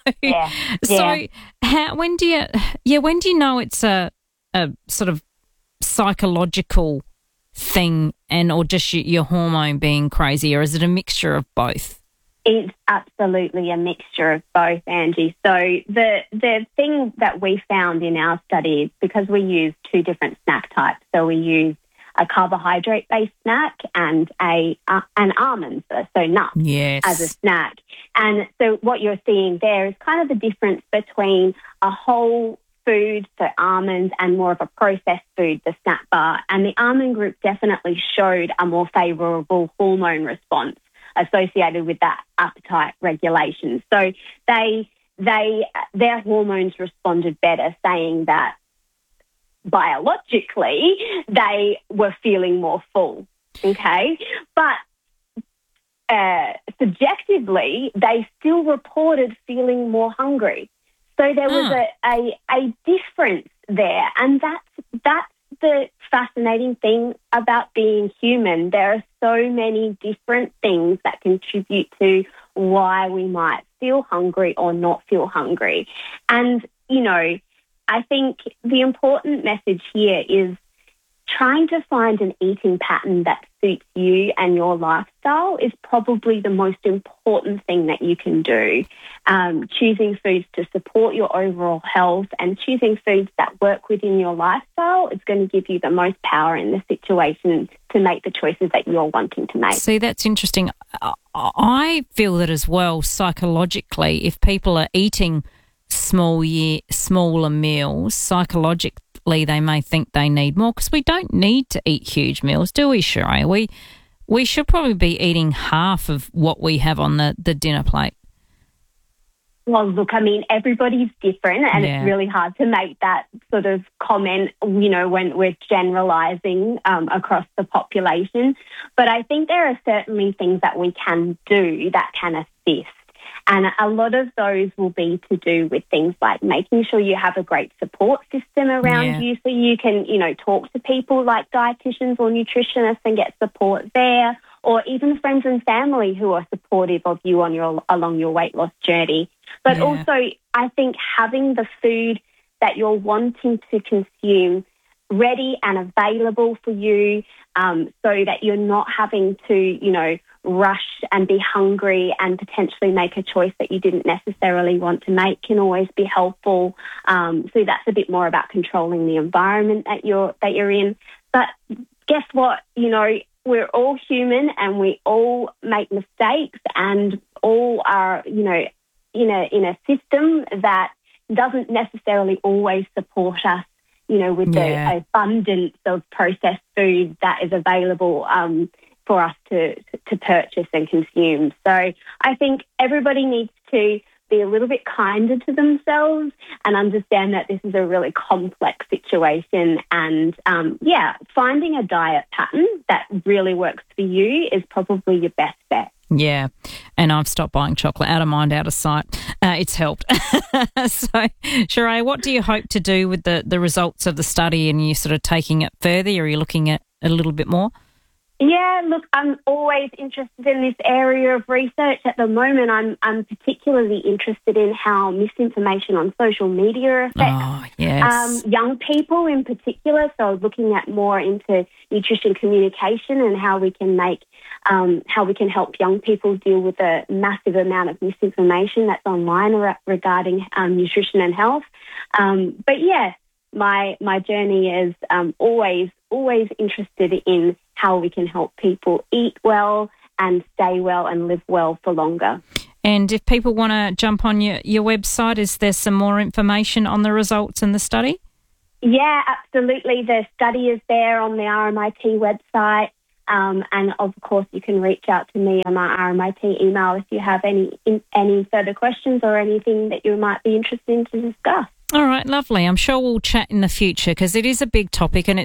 when do you know it's a sort of psychological thing or just your hormone being crazy, or is it a mixture of both? It's absolutely a mixture of both, Angie. So the thing that we found in our study, because we used two different snack types, so we used a carbohydrate-based snack and an almond, so nuts, as a snack. And so what you're seeing there is kind of the difference between a whole food, so almonds, and more of a processed food, the snack bar. And the almond group definitely showed a more favourable hormone response associated with that appetite regulation. So their hormones responded better, saying that biologically they were feeling more full, okay? But subjectively, they still reported feeling more hungry. So there was a difference there, and that's the fascinating thing about being human. There are so many different things that contribute to why we might feel hungry or not feel hungry. And, I think the important message here is trying to find an eating pattern that suits you and your lifestyle is probably the most important thing that you can do. Choosing foods to support your overall health and choosing foods that work within your lifestyle is going to give you the most power in the situation to make the choices that you're wanting to make. See, that's interesting. I feel that as well, psychologically, if people are eating smaller meals, psychologically they may think they need more, because we don't need to eat huge meals, do we, Shreya? We should probably be eating half of what we have on the dinner plate. Well, look, I mean, everybody's different, and it's really hard to make that sort of comment, when we're generalising across the population. But I think there are certainly things that we can do that can assist. And a lot of those will be to do with things like making sure you have a great support system around you, so you can, talk to people like dietitians or nutritionists and get support there, or even friends and family who are supportive of you along your weight loss journey. But also, I think having the food that you're wanting to consume ready and available for you, so that you're not having to, rush and be hungry and potentially make a choice that you didn't necessarily want to make, can always be helpful. So that's a bit more about controlling the environment that you're in. But guess what? We're all human and we all make mistakes, and all are, in a system that doesn't necessarily always support us, with the abundance of processed food that is available for us to purchase and consume. So I think everybody needs to be a little bit kinder to themselves and understand that this is a really complex situation. And, finding a diet pattern that really works for you is probably your best bet. Yeah, and I've stopped buying chocolate. Out of mind, out of sight. It's helped. So, Sheree, what do you hope to do with the results of the study, and you sort of taking it further, or are you looking at a little bit more? Yeah, look, I'm always interested in this area of research. At the moment, I'm particularly interested in how misinformation on social media affects young people in particular. So looking at more into nutrition communication and how we can help young people deal with a massive amount of misinformation that's online regarding nutrition and health. But yeah, my journey is always interested in how we can help people eat well and stay well and live well for longer. And if people want to jump on your website, is there some more information on the results in the study? Yeah, absolutely. The study is there on the RMIT website. And of course, you can reach out to me on my RMIT email if you have any further questions or anything that you might be interested in to discuss. All right, lovely. I'm sure we'll chat in the future because it is a big topic, and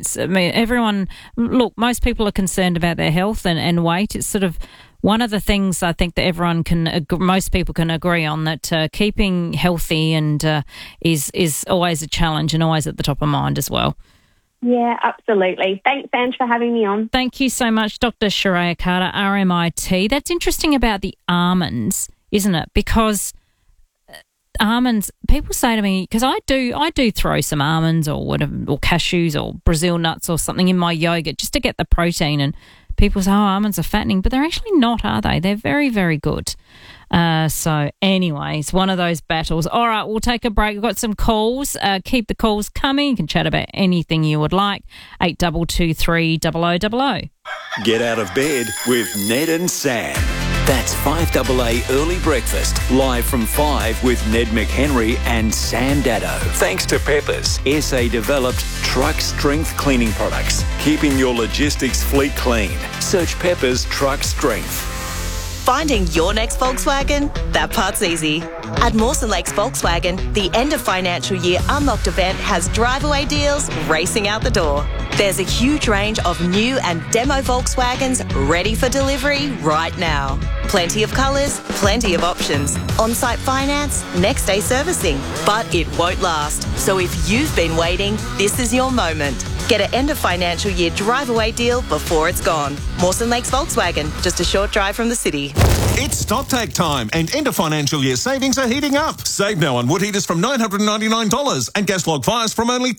most people are concerned about their health and weight. It's sort of one of the things I think that most people can agree on, that keeping healthy and is always a challenge and always at the top of mind as well. Yeah, absolutely. Thanks, Ange, for having me on. Thank you so much, Dr. Sheree Carter, RMIT. That's interesting about the almonds, isn't it? Because almonds, people say to me, because I do throw some almonds or whatever, or cashews or Brazil nuts or something in my yogurt just to get the protein, and people say, almonds are fattening, but they're actually not, are they? They're very, very good. So anyway, it's one of those battles. All right, we'll take a break. We've got some calls. Keep the calls coming. You can chat about anything you would like. 8223 0000. Get out of bed with Ned and Sam. That's 5AA Early Breakfast, live from 5 with Ned McHenry and Sam Daddo. Thanks to Peppers, SA-developed truck strength cleaning products, keeping your logistics fleet clean. Search Peppers Truck Strength. Finding your next Volkswagen? That part's easy. At Mawson Lakes Volkswagen, the end of financial year Unlocked event has drive-away deals racing out the door. There's a huge range of new and demo Volkswagens ready for delivery right now. Plenty of colours, plenty of options. On-site finance, next-day servicing. But it won't last. So if you've been waiting, this is your moment. Get an end of financial year drive-away deal before it's gone. Mawson Lakes Volkswagen, just a short drive from the city. It's stocktake time, and end of financial year savings are heating up. Save now on wood heaters from $999 and gas log fires from only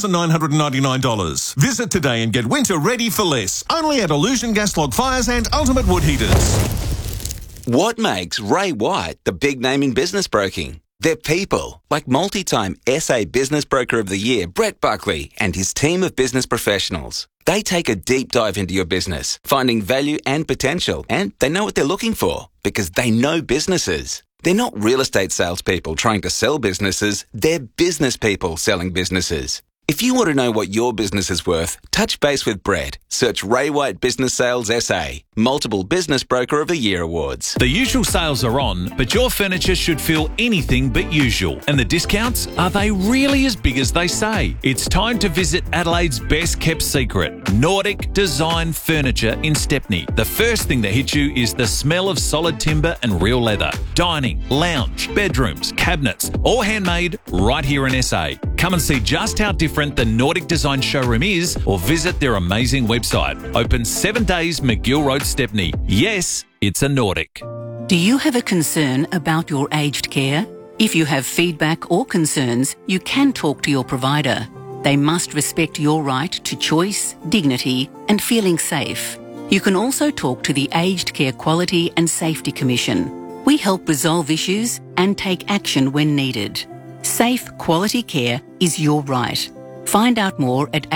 $2,999. Visit today and get winter ready for less. Only at Illusion Gas Log Fires and Ultimate Wood Heaters. What makes Ray White the big name in business broking? They're people, like multi-time SA Business Broker of the Year, Brett Buckley, and his team of business professionals. They take a deep dive into your business, finding value and potential, and they know what they're looking for because they know businesses. They're not real estate salespeople trying to sell businesses, they're business people selling businesses. If you want to know what your business is worth, touch base with Brett. Search Ray White Business Sales SA. Multiple Business Broker of the Year awards. The usual sales are on, but your furniture should feel anything but usual. And the discounts, are they really as big as they say? It's time to visit Adelaide's best kept secret, Nordic Design Furniture in Stepney. The first thing that hits you is the smell of solid timber and real leather. Dining, lounge, bedrooms, cabinets, all handmade right here in SA. Come and see just how different the Nordic Design showroom is, or visit their amazing website. Open 7 days, McGill Road, Stepney. Yes, it's a Nordic. Do you have a concern about your aged care? If you have feedback or concerns, you can talk to your provider. They must respect your right to choice, dignity, and feeling safe. You can also talk to the Aged Care Quality and Safety Commission. We help resolve issues and take action when needed. Safe, quality care is your right. Find out more at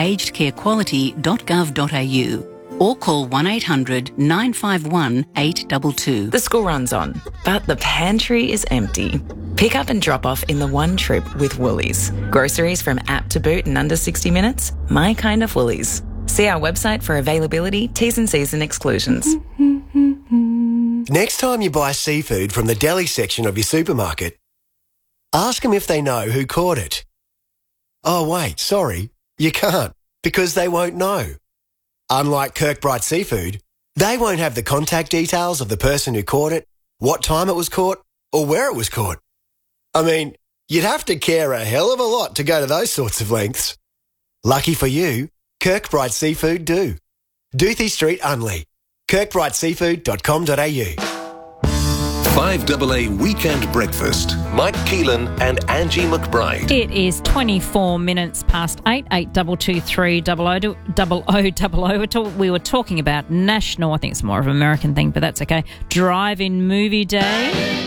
agedcarequality.gov.au or call 1800 951 822. The school run's on, but the pantry is empty. Pick up and drop off in the one trip with Woolies. Groceries from app to boot in under 60 minutes. My kind of Woolies. See our website for availability, T's and C's and exclusions. Next time you buy seafood from the deli section of your supermarket, ask them if they know who caught it. Oh, wait, sorry, you can't, because they won't know. Unlike Kirkbride Seafood, They won't have the contact details of the person who caught it, what time it was caught, or where it was caught. I mean, you'd have to care a hell of a lot to go to those sorts of lengths. Lucky for you, Kirkbride Seafood do. Duthie Street, Unley. kirkbrideseafood.com.au. 5AA Weekend Breakfast. Mike Keelan and Angie McBride. It is 24 minutes past 8, 8223 0000. We were talking about national, I think it's more of an American thing, but that's okay, Drive-In Movie Day.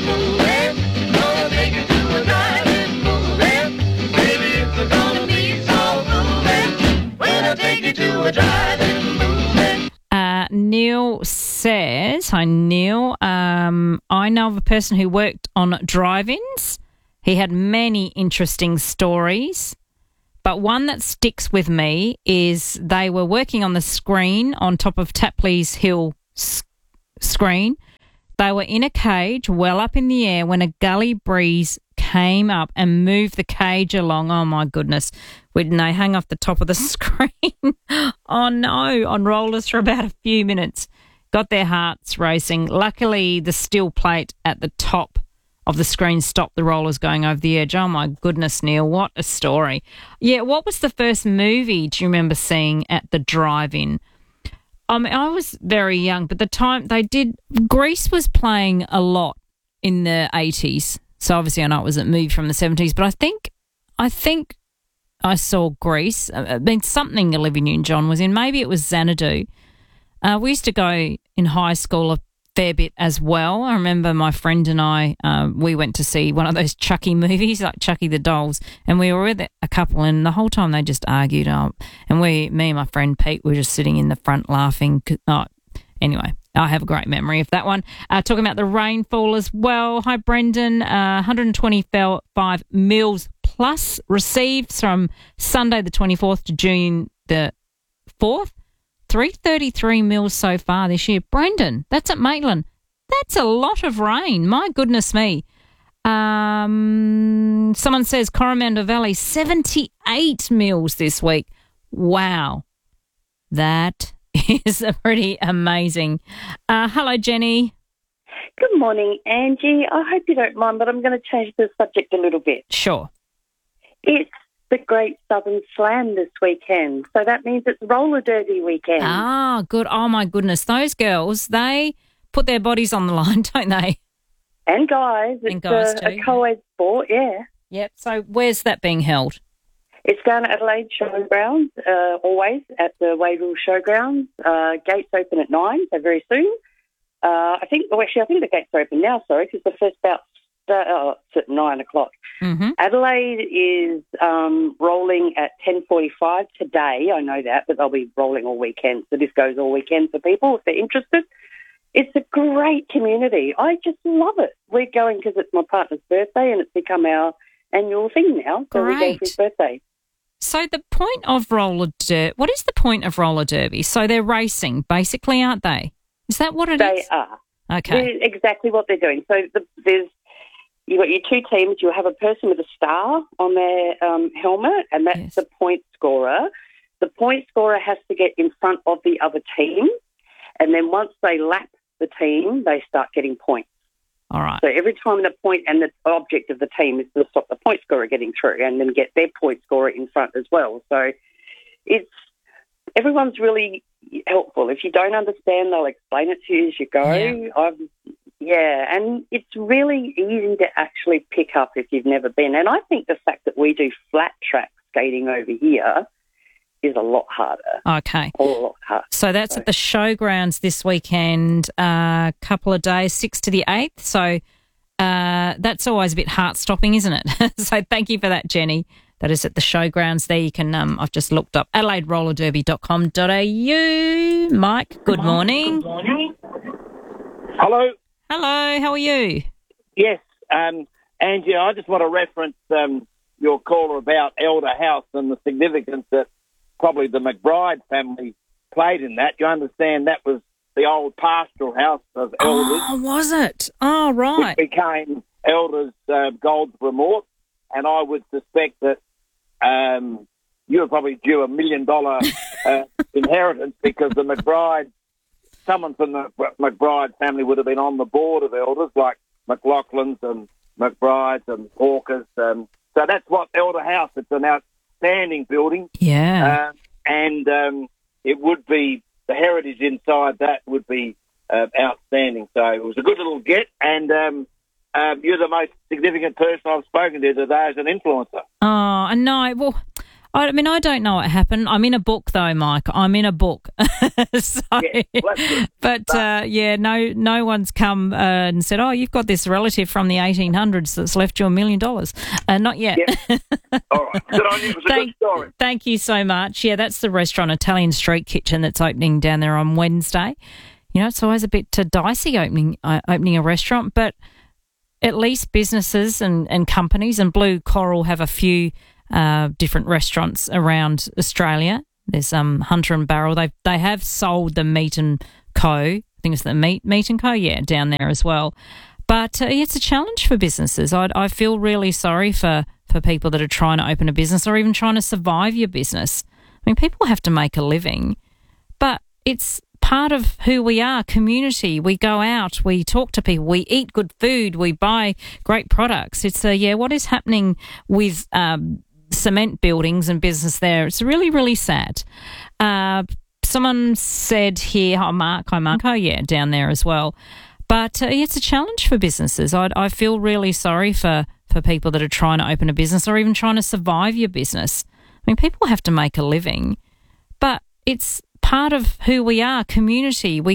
Neil says, hi Neil, I know of a person who worked on drive-ins. He had many interesting stories, but one that sticks with me is they were working on the screen on top of Tapley's Hill screen. They were in a cage well up in the air when a gully breeze came up and moved the cage along. Oh, my goodness. When they hang off the top of the screen. Oh, no, on rollers for about a few minutes. Got their hearts racing. Luckily, the steel plate at the top of the screen stopped the rollers going over the edge. Oh, my goodness, Neil, what a story. Yeah, what was the first movie do you remember seeing at the drive-in? I was very young, but the time they did, Grease was playing a lot in the 80s. So obviously I know it was a movie from the 70s, but I think I saw Grease. I mean, something Olivia Newton-John was in. Maybe it was Xanadu. We used to go in high school a fair bit as well. I remember my friend and I, we went to see one of those Chucky movies, like Chucky the Dolls, and we were with a couple, and the whole time they just argued. And me and my friend Pete were just sitting in the front laughing. Anyway, I have a great memory of that one. Talking about the rainfall as well. Hi, Brendan. 125 mils plus received from Sunday the 24th to June the 4th. 333 mils so far this year. Brendan, that's at Maitland. That's a lot of rain. My goodness me. Someone says Coromandel Valley, 78 mils this week. Wow. That is pretty amazing. Hello, Jenny. Good morning, Angie. I hope you don't mind, but I'm going to change the subject a little bit. Sure. It's the Great Southern Slam this weekend, so that means it's roller derby weekend. Ah, good. Oh, my goodness. Those girls, they put their bodies on the line, don't they? And guys. It's a co-ed sport, yeah. Yep. So where's that being held? It's down at Adelaide Showgrounds, always at the Wayville Showgrounds. Gates open at 9, so very soon. I think the gates are open now, sorry, because the first bout starts at 9 o'clock. Mm-hmm. Adelaide is rolling at 10:45 today. I know that, but they'll be rolling all weekend. So this goes all weekend for people if they're interested. It's a great community. I just love it. We're going because it's my partner's birthday and it's become our annual thing now. So we go for his birthday. So the point of what is the point of roller derby? So they're racing, basically, aren't they? Is that what it is? They are. Okay. They're exactly what they're doing. So you've got your two teams. You'll have a person with a star on their helmet, and that's the point scorer. The point scorer has to get in front of the other team, and then once they lap the team, they start getting points. All right. So every time the point and the object of the team is to stop the point scorer getting through and then get their point scorer in front as well. So everyone's really helpful. If you don't understand, they'll explain it to you as you go. And it's really easy to actually pick up if you've never been. And I think the fact that we do flat track skating over here is a lot harder. Okay. A lot harder. So that's at the showgrounds this weekend, a couple of days, 6th to the 8th. So that's always a bit heart-stopping, isn't it? So thank you for that, Jenny. That is at the showgrounds there. You can, I've just looked up AdelaideRollerDerby.com.au. Mike, good morning. Good morning. Hello. Hello, how are you? Yes, Angie, I just want to reference your caller about Elder House and the significance that probably the McBride family played in that. You understand that was the old pastoral house of elders. Oh, was it? Oh, right. Which became Elders Goldsboro Mort, and I would suspect that you were probably due $1 million inheritance because the McBride someone from the McBride family would have been on the board of elders, like McLaughlin's and McBride's and Hawkers. So that's what Elder House. It's an outstanding building. Yeah. And it would be, the heritage inside that would be outstandanding. So it was a good little get, and you're the most significant person I've spoken to today as an influencer. Oh, no. Well, I mean, I don't know what happened. I'm in a book, though, Mike. I'm in a book. So, yeah, well, no one's come and said, oh, you've got this relative from the 1800s that's left you $1 million. Not yet. Yeah. All right. Good on you. It was a good story. Thank you so much. Yeah, that's the restaurant, Italian Street Kitchen, that's opening down there on Wednesday. You know, it's always a bit dicey opening a restaurant, but at least businesses and companies, and Blue Coral have a few different restaurants around Australia. There's Hunter and Barrel. They have sold the Meat and Co. I think it's the Meat and Co. Yeah, down there as well. But it's a challenge for businesses. I feel really sorry for people that are trying to open a business or even trying to survive your business. I mean, people have to make a living, but it's part of who we are, community. We go out, we talk to people, we eat good food, we buy great products. It's what is happening with cement buildings and business there? It's really, really sad. Someone said here, Mark, down there as well. But it's a challenge for businesses. I feel really sorry for people that are trying to open a business or even trying to survive your business. I mean, people have to make a living, but it's part of who we are, community. We